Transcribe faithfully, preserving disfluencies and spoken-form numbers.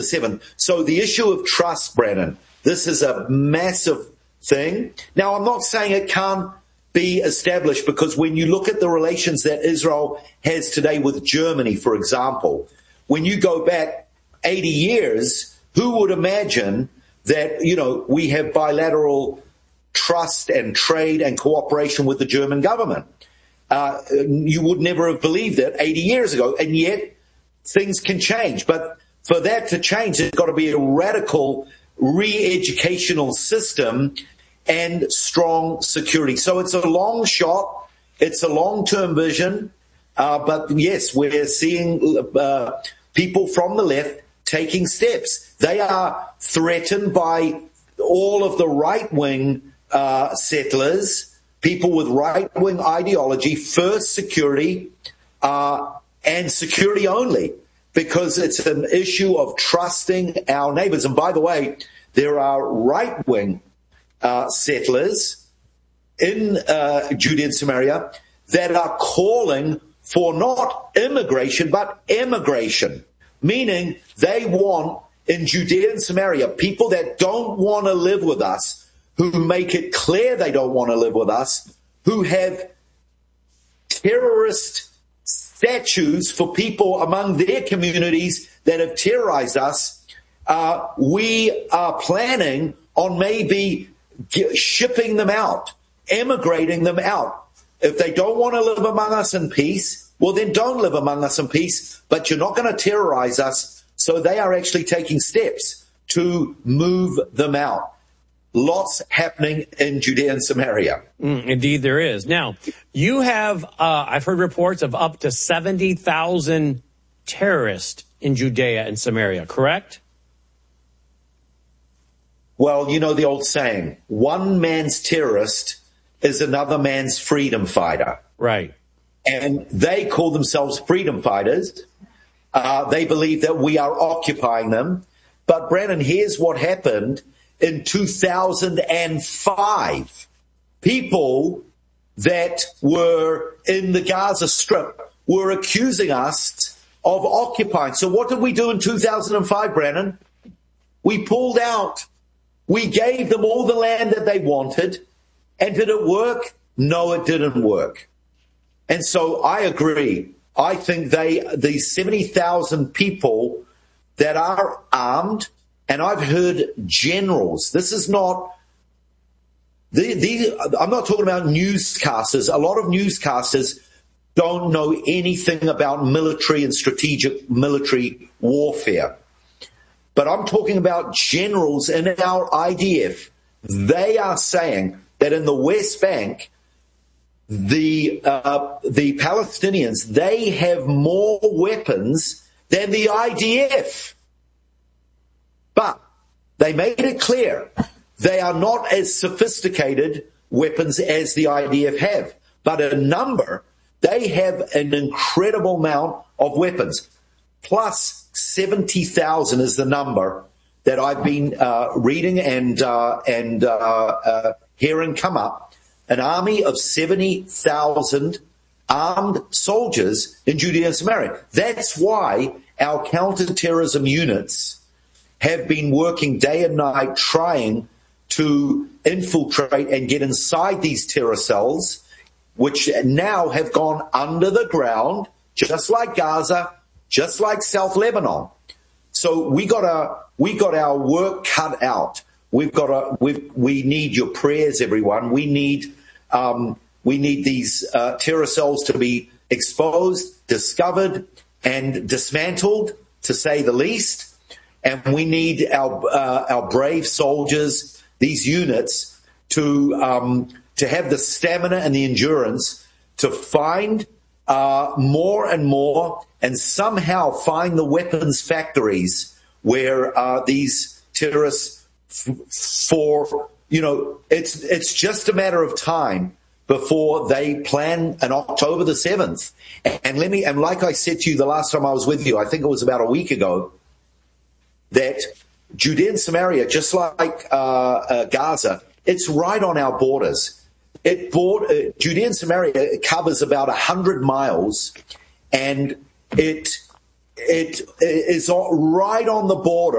seventh. So the issue of trust, Brennan, this is a massive thing. Now, I'm not saying it can't be established, because when you look at the relations that Israel has today with Germany, for example, when you go back eighty years, who would imagine that, you know, we have bilateral trust and trade and cooperation with the German government? Uh, you would never have believed it eighty years ago, and yet things can change. But for that to change, there's got to be a radical re-educational system and strong security. So it's a long shot. It's a long-term vision. Uh, but yes, we're seeing uh, people from the left taking steps. They are threatened by all of the right-wing uh, settlers, people with right-wing ideology, first security uh, and security only, because it's an issue of trusting our neighbors. And by the way, there are right-wing uh, settlers in uh, Judea and Samaria that are calling for not immigration, but emigration, meaning they want in Judea and Samaria people that don't want to live with us, who make it clear they don't want to live with us, who have terrorist statues for people among their communities that have terrorized us. Uh, we are planning on maybe g- shipping them out, emigrating them out. If they don't want to live among us in peace, well, then don't live among us in peace, but you're not going to terrorize us. So they are actually taking steps to move them out. Lots happening in Judea and Samaria. Mm, indeed, there is. Now, you have, uh, I've heard reports of up to seventy thousand terrorists in Judea and Samaria, correct? Well, you know the old saying, one man's terrorist is another man's freedom fighter. Right. And they call themselves freedom fighters. Uh, they believe that we are occupying them. But, Brandon, here's what happened in two thousand five. People that were in the Gaza Strip were accusing us of occupying. So what did we do in two thousand five, Brandon? We pulled out. We gave them all the land that they wanted. And did it work? No, it didn't work. And so I agree. I think they, these seventy thousand people that are armed, and I've heard generals, this is not, the, the, I'm not talking about newscasters. A lot of newscasters don't know anything about military and strategic military warfare. But I'm talking about generals in our I D F. They are saying that in the West Bank, the uh, the Palestinians, they have more weapons than the I D F. But they made it clear they are not as sophisticated weapons as the I D F have. But in number, they have an incredible amount of weapons. Plus seventy thousand is the number that I've been uh, reading and uh, and uh, uh, hearing come up. An army of seventy thousand armed soldiers in Judea and Samaria. That's why our counterterrorism units have been working day and night trying to infiltrate and get inside these terror cells, which now have gone under the ground, just like Gaza, just like South Lebanon. So we got a, we got our work cut out. We've got a, we we need your prayers, everyone. We need, um, we need these uh, terror cells to be exposed, discovered, and dismantled, to say the least. And we need our uh, our brave soldiers, these units, to um, to have the stamina and the endurance to find uh, more and more, and somehow find the weapons factories where uh, these terrorists, f- for you know, it's it's just a matter of time before they plan an October the seventh. And, and let me, and like I said to you the last time I was with you, I think it was about a week ago, that Judea and Samaria, just like uh, uh, Gaza, it's right on our borders. It bought, uh, Judea and Samaria it covers about one hundred miles, and it it is right on the border